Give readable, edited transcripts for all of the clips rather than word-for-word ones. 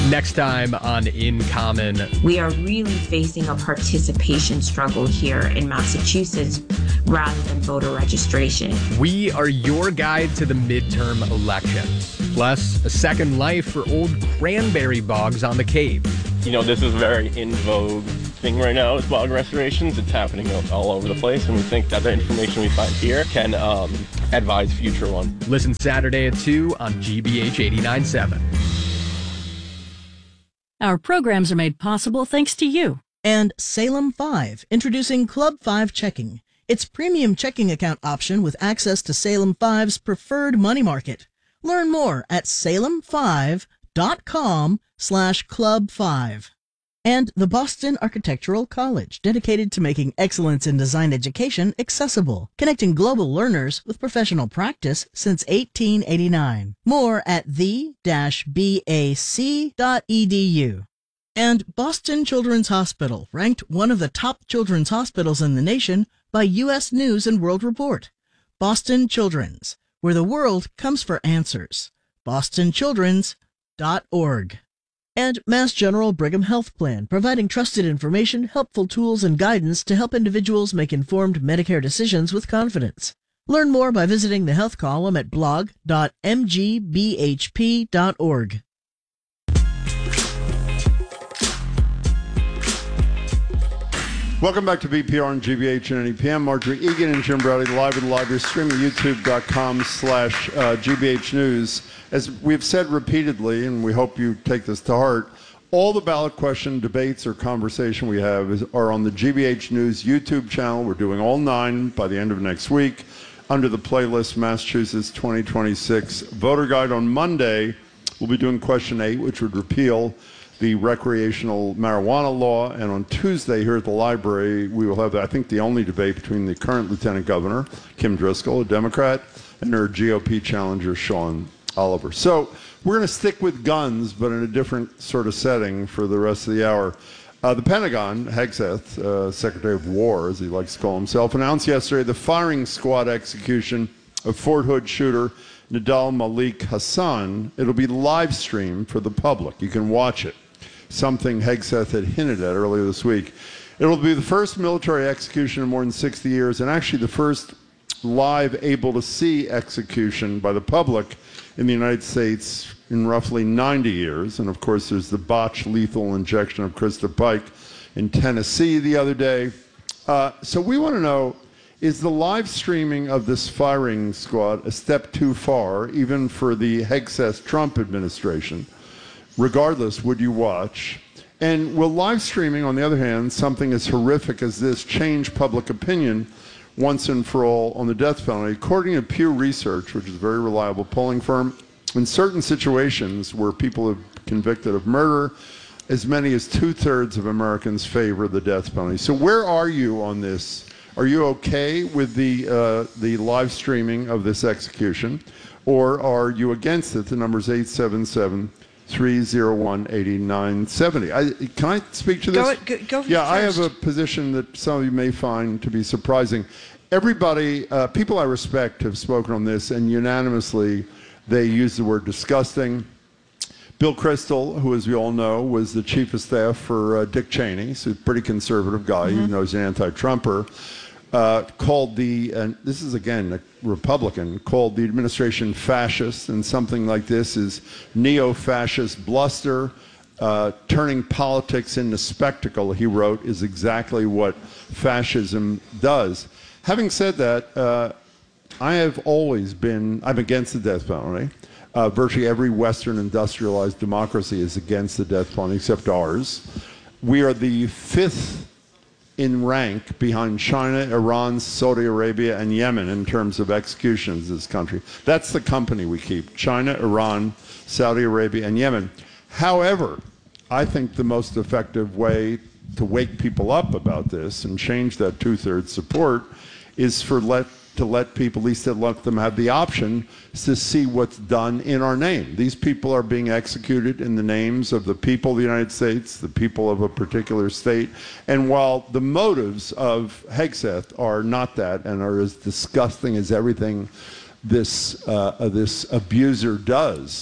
Next time on In Common. We are really facing a participation struggle here in Massachusetts rather than voter registration. We are your guide to the midterm elections. Plus, a second life for old cranberry bogs on the Cape. You know, this is a very in vogue thing right now with bog restorations. It's happening all over the place, and we think that the information we find here can advise future ones. Listen Saturday at 2 on GBH 89.7. Our programs are made possible thanks to you. And Salem 5, introducing Club 5 Checking. Its premium checking account option with access to Salem 5's preferred money market. Learn more at salem5.com/club5. And the Boston Architectural College, dedicated to making excellence in design education accessible, connecting global learners with professional practice since 1889. More at the-bac.edu. And Boston Children's Hospital, ranked one of the top children's hospitals in the nation by U.S. News and World Report. Boston Children's, where the world comes for answers. bostonchildrens.org. And Mass General Brigham Health Plan, providing trusted information, helpful tools, and guidance to help individuals make informed Medicare decisions with confidence. Learn more by visiting the health column at blog.mgbhp.org. Welcome back to BPR and GBH and NEPM. Marjorie Egan and Jim Browdy live at the library, streaming youtube.com/GBH News. As we've said repeatedly, and we hope you take this to heart, all the ballot question debates or conversation we have are on the GBH News YouTube channel. We're doing all 9 by the end of next week under the playlist Massachusetts 2026 Voter Guide. On Monday, we'll be doing question 8, which would repeal the recreational marijuana law, and on Tuesday here at the library we will have, I think, the only debate between the current Lieutenant Governor, Kim Driscoll, a Democrat, and her GOP challenger, Sean Oliver. So we're going to stick with guns, but in a different sort of setting for the rest of the hour. The Pentagon, Hegseth, Secretary of War, as he likes to call himself, announced yesterday the firing squad execution of Fort Hood shooter Nidal Malik Hassan. It'll be live streamed for the public. You can watch it. Something Hegseth had hinted at earlier this week. It'll be the first military execution in more than 60 years, and actually the first live able-to-see execution by the public in the United States in roughly 90 years. And of course, there's the botched lethal injection of Krista Pike in Tennessee the other day. So we want to know, is the live streaming of this firing squad a step too far, even for the Hegseth-Trump administration? Regardless, would you watch? And will live streaming, on the other hand, something as horrific as this, change public opinion once and for all on the death penalty? According to Pew Research, which is a very reliable polling firm, in certain situations where people are convicted of murder, as many as 2/3 of Americans favor the death penalty. So where are you on this? Are you okay with the live streaming of this execution, or are you against it? The number's 877-301-8970. Can I speak to this? Go yeah, first. I have a position that some of you may find to be surprising. Everybody, people I respect have spoken on this, and unanimously they use the word disgusting. Bill Kristol, who, as we all know, was the chief of staff for Dick Cheney, so a pretty conservative guy, even though he's an anti-Trumper, called this is again a Republican, called the administration fascist, and something like this is neo-fascist bluster, turning politics into spectacle, he wrote, is exactly what fascism does. Having said that, I'm against the death penalty. Virtually every Western industrialized democracy is against the death penalty, except ours. We are the 5th in rank behind China, Iran, Saudi Arabia, and Yemen in terms of executions in this country. That's the company we keep: China, Iran, Saudi Arabia, and Yemen. However, I think the most effective way to wake people up about this and change that 2/3 support is to let people, at least to let them have the option to see what's done in our name. These people are being executed in the names of the people of the United States, the people of a particular state. And while the motives of Hegseth are not that and are as disgusting as everything this abuser does,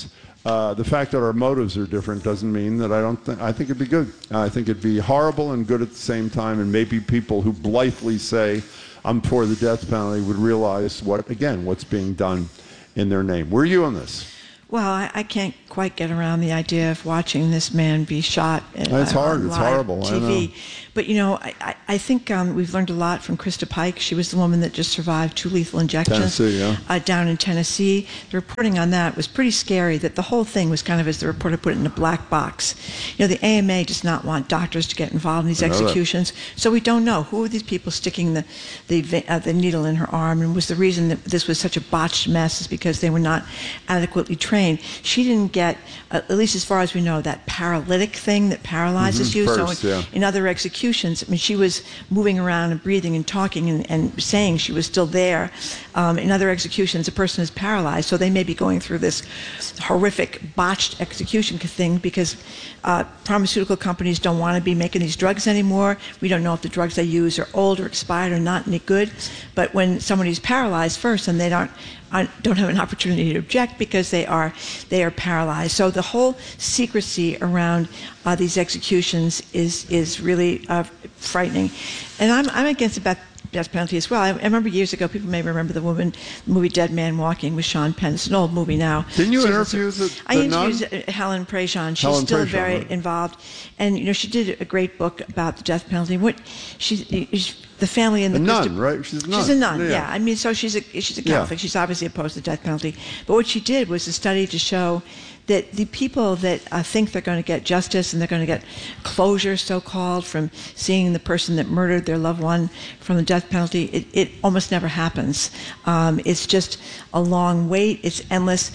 The fact that our motives are different doesn't mean that I think it'd be good. I think it'd be horrible and good at the same time, and maybe people who blithely say, I'm for the death penalty, would realize what's being done in their name. Where are you on this? Well, I can't quite get around the idea of watching this man be shot. It's hard. It's horrible. TV. I know. But, I think we've learned a lot from Krista Pike. She was the woman that just survived 2 lethal injections down in Tennessee. The reporting on that was pretty scary, that the whole thing was kind of, as the reporter put it, in a black box. The AMA does not want doctors to get involved in these executions, so we don't know who are these people sticking the needle in her arm, and was the reason that this was such a botched mess is because they were not adequately trained. She didn't get, at least as far as we know, that paralytic thing that paralyzes you. First, so in other executions, I mean, she was moving around and breathing and talking and saying she was still there. In other executions, a person is paralyzed, so they may be going through this horrific botched execution thing because pharmaceutical companies don't want to be making these drugs anymore. We don't know if the drugs they use are old or expired or not any good. But when somebody's paralyzed first, and they don't have an opportunity to object because they are paralyzed. So the whole secrecy around these executions is really frightening. And I'm against the death penalty as well. I remember years ago, people may remember the movie Dead Man Walking with Sean Penn. It's an old movie now. Didn't you interview I interviewed Helen Prejean. She's still very involved. And, she did a great book about the death penalty. The family and the nun, right? She's a nun. She's a nun, yeah. I mean, so she's a Catholic. Yeah. She's obviously opposed to the death penalty. But what she did was a study to show that the people that think they're going to get justice and they're going to get closure, so-called, from seeing the person that murdered their loved one from the death penalty, it almost never happens. It's just a long wait. It's endless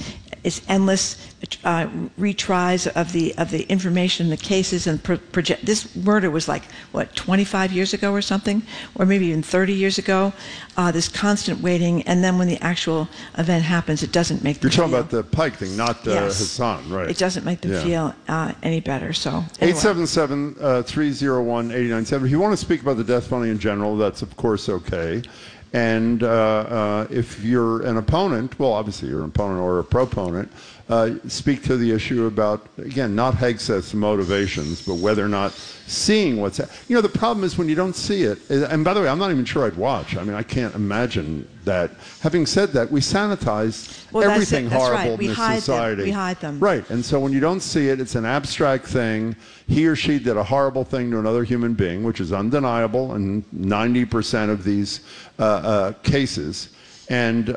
retries of the information, the cases, and this murder was 25 years ago or something, or maybe even 30 years ago. This constant waiting, and then when the actual event happens, it doesn't make them. You're talking about the Pike thing, not Hassan, right? It doesn't make them feel any better. So anyway. 877-301-8097. If you want to speak about the death penalty in general, that's of course okay. And if you're an opponent, well, obviously you're an opponent or a proponent, speak to the issue about, again, not Hegseth's motivations, but whether or not seeing what's the problem is when you don't see it. And by the way, I'm not even sure I'd watch. I mean, I can't imagine that. Having said that, we sanitize everything horrible in this society. We hide them. Right. And so when you don't see it, it's an abstract thing. He or she did a horrible thing to another human being, which is undeniable in 90% of these cases. And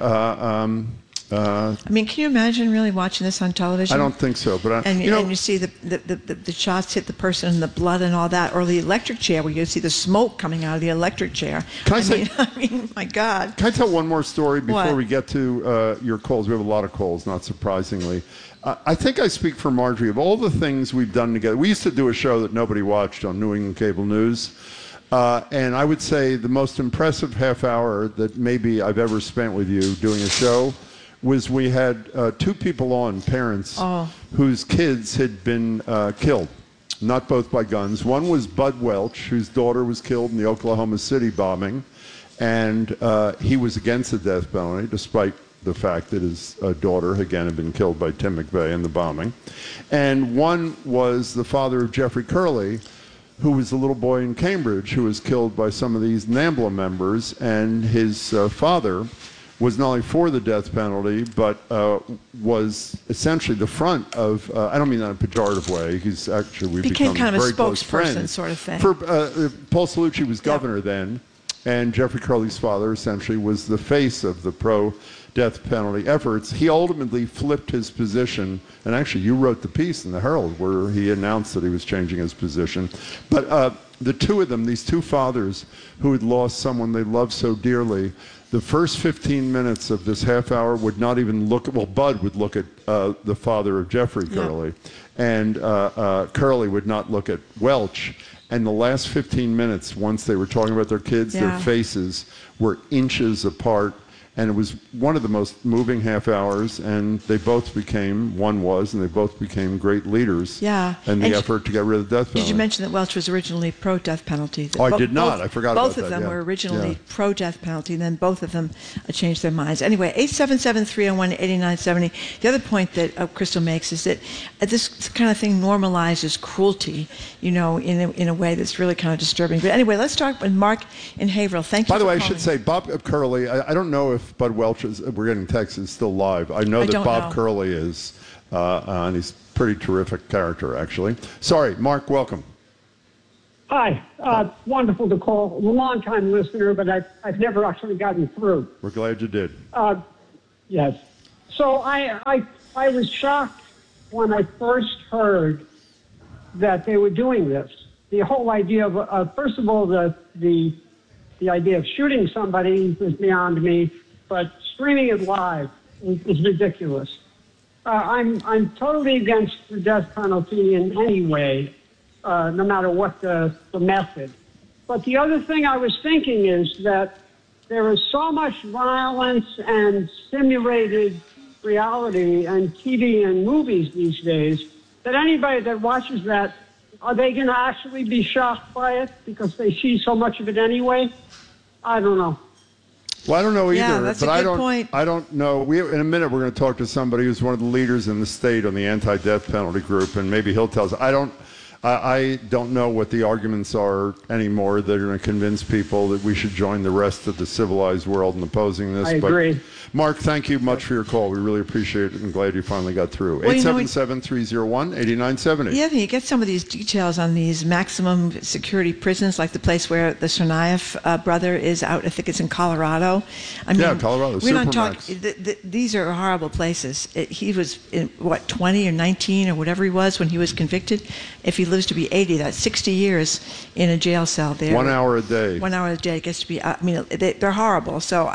I mean, can you imagine really watching this on television? I don't think so, but and you see the shots hit the person and the blood and all that, or the electric chair where you see the smoke coming out of the electric chair. I mean, my God. Can I tell one more story before we get to your calls? We have a lot of calls, not surprisingly. I think I speak for Marjorie. Of all the things we've done together, we used to do a show that nobody watched on New England Cable News. And I would say the most impressive half hour that maybe I've ever spent with you doing a show was we had 2 people on, parents, whose kids had been killed, not both by guns. One was Bud Welch, whose daughter was killed in the Oklahoma City bombing, and he was against the death penalty, despite the fact that his daughter, again, had been killed by Tim McVeigh in the bombing. And one was the father of Jeffrey Curley, who was a little boy in Cambridge who was killed by some of these NAMBLA members, and his father was not only for the death penalty, but was essentially the front of, I don't mean that in a pejorative way, he's actually, we've become kind of very a close spokesperson friends. Sort of thing. Paul Cellucci was governor then, and Jeffrey Curley's father essentially was the face of the pro-death penalty efforts. He ultimately flipped his position, and actually you wrote the piece in the Herald where he announced that he was changing his position. But the 2 of them, these 2 fathers who had lost someone they loved so dearly, the first 15 minutes of this half hour would not even look at, well, Bud would look at the father of Jeffrey Curley, and Curley would not look at Welch. And the last 15 minutes, once they were talking about their kids, their faces were inches apart. And it was one of the most moving half hours, and they both became great leaders in the effort to get rid of the death penalty. Did you mention that Welch was originally pro-death penalty? Oh, I did not. I forgot about that. Both of them were originally pro-death penalty, and then both of them changed their minds. Anyway, 877-301-8970. The other point that Crystal makes is that this kind of thing normalizes cruelty, in a way that's really kind of disturbing. But anyway, let's talk with Mark in Haverhill. Thank you. By the way, I should say Bob Curley. I don't know if Bud Welch we're getting texts, is still live. I know that Bob Curley is, and he's a pretty terrific character, actually. Sorry, Mark, welcome. Hi. Wonderful to call. I'm a long-time listener, but I've never actually gotten through. We're glad you did. Yes. So I was shocked when I first heard that they were doing this. The whole idea of first of all, the idea of shooting somebody is beyond me, but streaming it live is ridiculous. I'm totally against the death penalty in any way, no matter what the method. But the other thing I was thinking is that there is so much violence and simulated reality and TV and movies these days that anybody that watches that, are they going to actually be shocked by it because they see so much of it anyway? I don't know. Well, I don't know either. Yeah, that's but a good point. I don't know. In a minute, we're going to talk to somebody who's one of the leaders in the state on the anti-death penalty group, and maybe he'll tell us. I don't know what the arguments are anymore that are going to convince people that we should join the rest of the civilized world in opposing this. I agree. Mark, thank you much for your call. We really appreciate it and glad you finally got through. 877-301-8970. Yeah, you get some of these details on these maximum security prisons, like the place where the Tsarnaev brother is out. I think it's in Colorado. Colorado. We're not talking. These are horrible places. He was in 20 or 19 or whatever he was when he was convicted. If he lives to be 80, that's 60 years in a jail cell there. 1 hour a day. 1 hour a day gets to be. They're horrible. So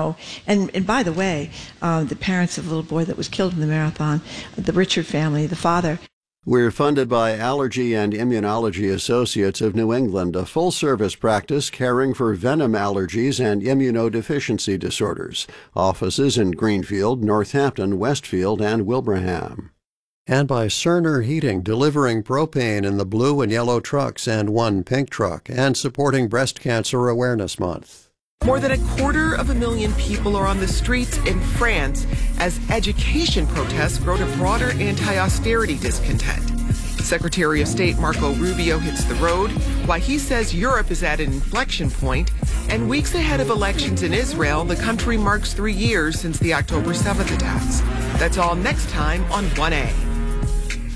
and by the way, the parents of the little boy that was killed in the marathon, the Richard family, the father. We're funded by Allergy and Immunology Associates of New England, a full-service practice caring for venom allergies and immunodeficiency disorders. Offices in Greenfield, Northampton, Westfield, and Wilbraham. And by Cerner Heating, delivering propane in the blue and yellow trucks and one pink truck, and supporting Breast Cancer Awareness Month. More than 250,000 people are on the streets in France as education protests grow to broader anti-austerity discontent. Secretary of State Marco Rubio hits the road, while he says Europe is at an inflection point, and weeks ahead of elections in Israel, the country marks 3 years since the October 7th attacks. That's all next time on 1A.